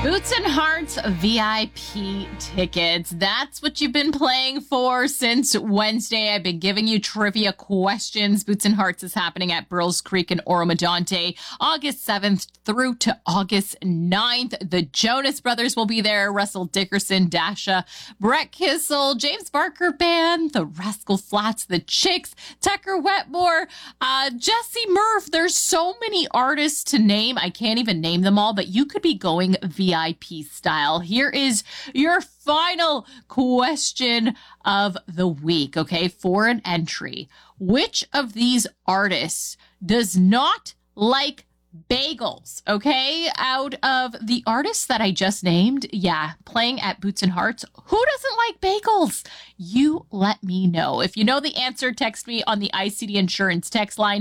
Boots and Hearts VIP tickets. That's what you've been playing for since Wednesday. I've been giving you trivia questions. Boots and Hearts is happening at Burles Creek in Oro-Medonte, August 7th through to August 9th. The Jonas Brothers will be there. Russell Dickerson, Dasha, Brett Kissel, James Barker Band, the Rascal Flats, the Chicks, Tucker Wetmore, Jesse Murph. There's so many artists to name. I can't even name them all, but you could be going VIP style. Here is your final question of the week, okay, for an entry. Which of these artists does not like bagels, okay? Out of the artists that I just named, playing at Boots and Hearts, who doesn't like bagels? You let me know. If you know the answer, text me on the ICD Insurance text line,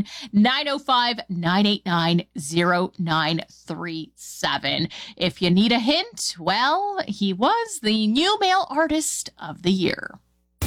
905-989-0937. If you need a hint, well, he was the new male artist of the year.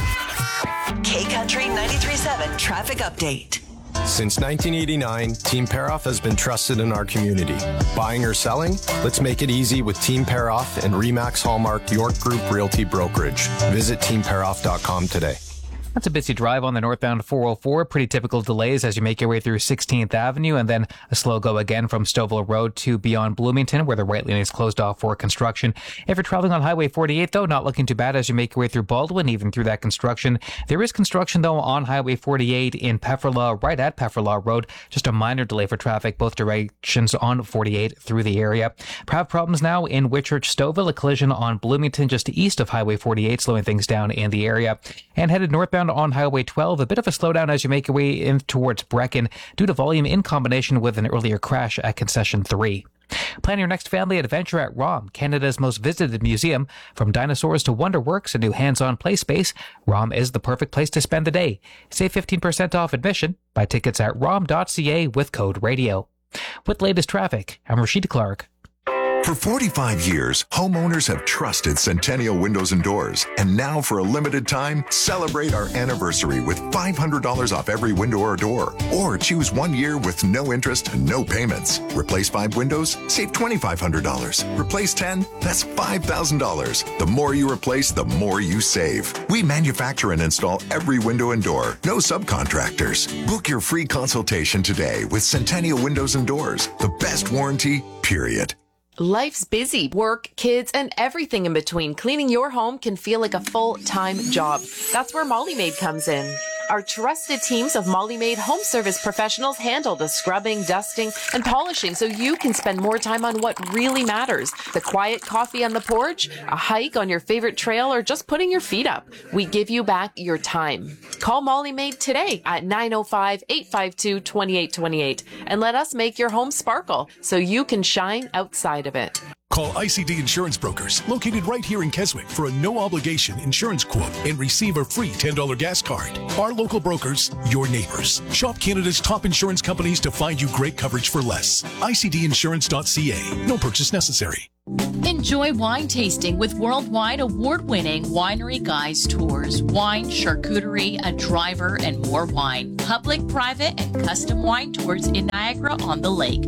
K-Country 93.7 Traffic Update. Since 1989, Team Paroff has been trusted in our community. Buying or selling? Let's make it easy with Team Paroff and Remax Hallmark York Group Realty Brokerage. Visit teamparoff.com today. That's a busy drive on the northbound 404. Pretty typical delays as you make your way through 16th Avenue, and then a slow go again from Stouffville Road to beyond Bloomington, where the right lane is closed off for construction. If you're traveling on Highway 48, though, not looking too bad as you make your way through Baldwin, even through that construction. There is construction, though, on Highway 48 in Pefferlaw, right at Pefferlaw Road. Just a minor delay for traffic, both directions on 48 through the area. Have problems now in Whitchurch, Stouffville, a collision on Bloomington just east of Highway 48, slowing things down in the area. And headed northbound on Highway 12, a bit of a slowdown as you make your way in towards Brecken due to volume in combination with an earlier crash at Concession 3. Plan your next family adventure at ROM, Canada's most visited museum. From dinosaurs to Wonderworks and new hands-on play space, ROM is the perfect place to spend the day. Save 15% off admission. Buy tickets at rom.ca with code RADIO. With latest traffic, I'm Rashida Clark. For 45 years, homeowners have trusted Centennial Windows and Doors. And now, for a limited time, celebrate our anniversary with $500 off every window or door. Or choose 1 year with no interest and no payments. Replace 5 windows? Save $2,500. Replace 10? That's $5,000. The more you replace, the more you save. We manufacture and install every window and door. No subcontractors. Book your free consultation today with Centennial Windows and Doors. The best warranty, period. Life's busy. Work, kids, and everything in between. Cleaning your home can feel like a full-time job. That's where Molly Maid comes in. Our trusted teams of Molly Maid home service professionals handle the scrubbing, dusting, and polishing so you can spend more time on what really matters. The quiet coffee on the porch, a hike on your favorite trail, or just putting your feet up. We give you back your time. Call Molly Maid today at 905-852-2828 and let us make your home sparkle so you can shine outside of it. Call ICD Insurance Brokers, located right here in Keswick, for a no-obligation insurance quote and receive a free $10 gas card. Our local brokers, your neighbors. Shop Canada's top insurance companies to find you great coverage for less. ICDinsurance.ca. No purchase necessary. Enjoy wine tasting with worldwide award-winning Winery Guys Tours. Wine, charcuterie, a driver, and more wine. Public, private, and custom wine tours in Niagara-on-the-Lake.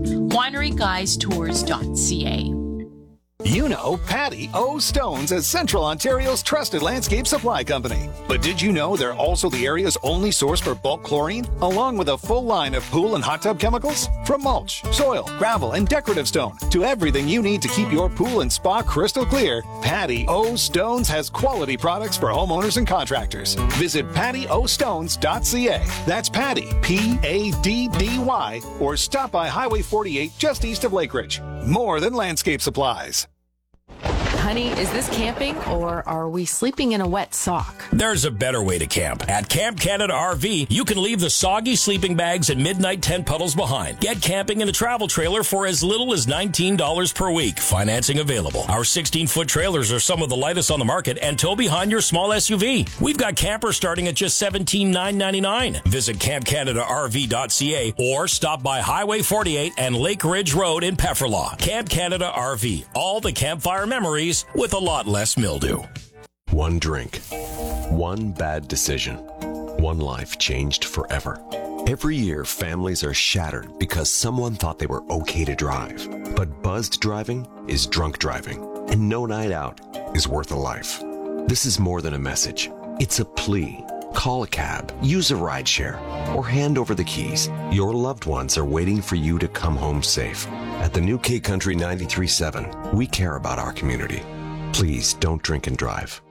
WineryGuysTours.ca. You know Patty O. Stones as Central Ontario's trusted landscape supply company. But did you know they're also the area's only source for bulk chlorine, along with a full line of pool and hot tub chemicals? From mulch, soil, gravel, and decorative stone to everything you need to keep your pool and spa crystal clear, Patty O. Stones has quality products for homeowners and contractors. Visit pattyostones.ca. That's Patty, P-A-D-D-Y, or stop by Highway 48 just east of Lakeridge. More than landscape supplies. Honey, is this camping or are we sleeping in a wet sock? There's a better way to camp. At Camp Canada RV, you can leave the soggy sleeping bags and midnight tent puddles behind. Get camping in a travel trailer for as little as $19 per week. Financing available. Our 16-foot trailers are some of the lightest on the market and tow behind your small SUV. We've got campers starting at just $17,999. Visit campcanadaRV.ca or stop by Highway 48 and Lake Ridge Road in Pefferlaw. Camp Canada RV. All the campfire memories with a lot less mildew. One drink, one bad decision, one life changed forever. Every year, families are shattered because someone thought they were okay to drive. But buzzed driving is drunk driving, and no night out is worth a life. This is more than a message. It's a plea. Call a cab, use a rideshare, or hand over the keys. Your loved ones are waiting for you to come home safe. At the new K Country 93.7, we care about our community. Please don't drink and drive.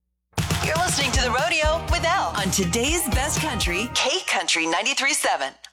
You're listening to The Rodeo with Al on today's best country, K Country 93.7.